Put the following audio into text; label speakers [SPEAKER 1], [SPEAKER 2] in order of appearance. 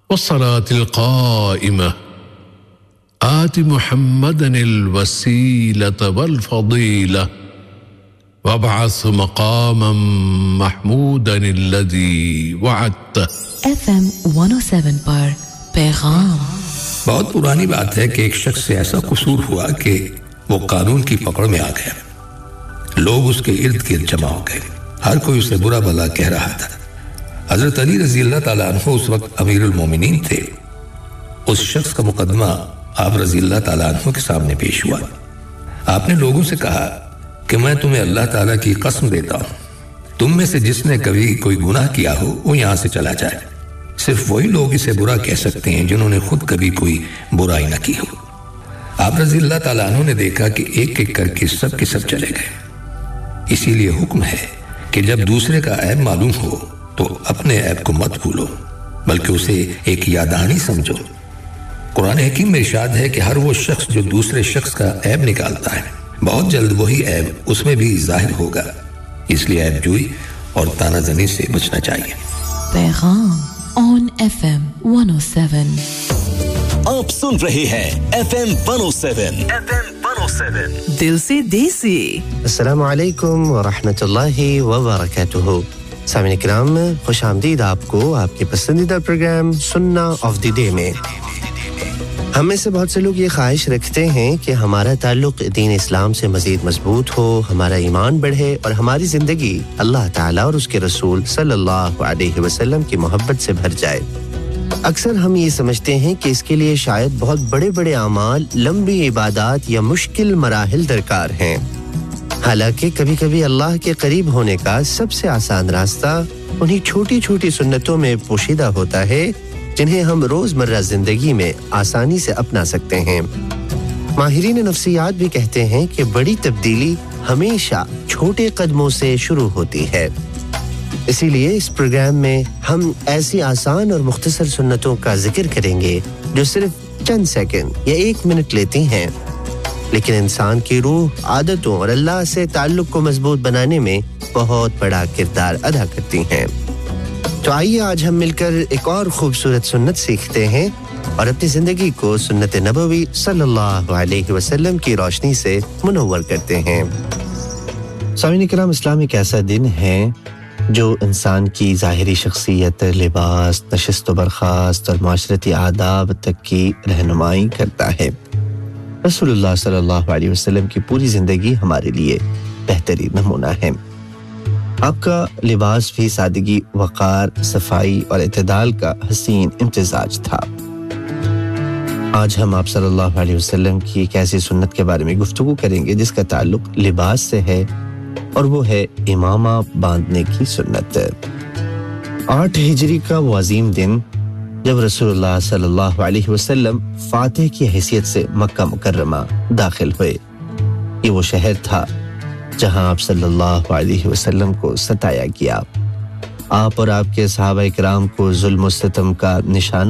[SPEAKER 1] والصلاة القائمة آت محمدا الوسيلة والفضيلة وابعث مقاما محمودا الذي وعدته
[SPEAKER 2] FM 107 پر پیغام
[SPEAKER 3] بہت پرانی بات ہے کہ ایک شخص سے ایسا قصور ہوا کہ وہ قانون کی پکڑ میں آ گیا. لوگ اس کے ارد گرد جمع ہو گئے. ہر کوئی اسے برا بھلا کہہ رہا تھا. حضرت علی رضی اللہ تعالیٰ عنہ اس وقت امیر المومنین تھے. اس شخص کا مقدمہ آپ رضی اللہ تعالیٰ عنہ کے سامنے پیش ہوا. آپ نے لوگوں سے کہا کہ میں تمہیں اللہ تعالیٰ کی قسم دیتا ہوں, تم میں سے جس نے کبھی کوئی گناہ کیا ہو وہ یہاں سے چلا جائے. صرف وہی لوگ اسے برا کہہ سکتے ہیں جنہوں نے خود کبھی کوئی برائی نہ کی ہو. آپ رضی اللہ تعالیٰ عنہ نے دیکھا کہ ایک ایک کر کے سب چلے گئے. اسی لیے حکم ہے کہ جب دوسرے کا عیب معلوم ہو تو اپنے عیب کو مت بھولو بلکہ اسے ایک یاددہانی سمجھو. قرآن حکیم میں ارشاد ہے کہ ہر وہ شخص جو دوسرے شخص کا عیب نکالتا ہے بہت جلد وہی عیب اس میں بھی ظاہر ہوگا. اس لیے عیب جوئی اور طعنہ زنی سے بچنا چاہیے.
[SPEAKER 2] پیغام on FM 107.
[SPEAKER 4] آپ سن رہے ہیں FM 107
[SPEAKER 2] دل سے دیسی.
[SPEAKER 5] السلام علیکم ورحمۃ اللہ وبرکاتہ. سامعین کرام خوش آمدید آپ کو آپ کے پسندیدہ پروگرام سننا آف دی ڈے میں. ہم میں سے بہت سے لوگ یہ خواہش رکھتے ہیں کہ ہمارا تعلق دین اسلام سے مزید مضبوط ہو, ہمارا ایمان بڑھے اور ہماری زندگی اللہ تعالیٰ اور اس کے رسول صلی اللہ علیہ وسلم کی محبت سے بھر جائے. اکثر ہم یہ سمجھتے ہیں کہ اس کے لیے شاید بہت بڑے بڑے اعمال, لمبی عبادات یا مشکل مراحل درکار ہیں. حالانکہ کبھی کبھی اللہ کے قریب ہونے کا سب سے آسان راستہ انہی چھوٹی چھوٹی سنتوں میں پوشیدہ ہوتا ہے جنہیں ہم روزمرہ زندگی میں آسانی سے اپنا سکتے ہیں. ماہرین نفسیات بھی کہتے ہیں کہ بڑی تبدیلی ہمیشہ چھوٹے قدموں سے شروع ہوتی ہے. اسی لیے اس پروگرام میں ہم ایسی آسان اور مختصر سنتوں کا ذکر کریں گے جو صرف چند سیکنڈ یا 1 منٹ لیتی ہیں لیکن انسان کی روح, عادتوں اور اللہ سے تعلق کو مضبوط بنانے میں بہت بڑا کردار ادا کرتی ہیں. تو آئیے آج ہم مل کر ایک اور خوبصورت سنت سیکھتے ہیں اور اپنی زندگی کو سنت نبوی صلی اللہ علیہ وسلم کی روشنی سے منور کرتے ہیں. سامعین کرام, اسلام ایک ایسا دن ہے جو انسان کی ظاہری شخصیت, لباس, نشست و برخاست اور معاشرتی آداب تک کی رہنمائی کرتا ہے. رسول اللہ صلی اللہ علیہ وسلم کی پوری زندگی ہمارے لیے بہترین نمونہ ہے. آپ کا لباس بھی سادگی, وقار, صفائی اور اعتدال کا حسین امتزاج تھا. آج ہم آپ صلی اللہ علیہ وسلم کی ایک ایسی سنت کے بارے میں گفتگو کریں گے جس کا تعلق لباس سے ہے اور وہ ہے امامہ باندھنے کی سنت. 8 ہجری کا وہ عظیم دن جب رسول اللہ صلی اللہ علیہ وسلم فاتح کی حیثیت سے مکہ مکرمہ داخل ہوئے. یہ وہ شہر تھا جہاں آپ صلی اللہ علیہ وسلم کو ستایا گیا. آپ اور آپ کے صحابہ کرام کو ظلم و ستم کا نشانہ